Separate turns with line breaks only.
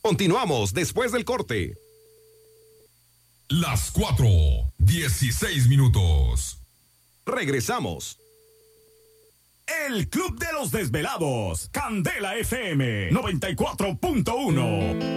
Continuamos después del corte.
Las 4:16.
Regresamos.
El Club de los Desvelados. Candela FM 94.1.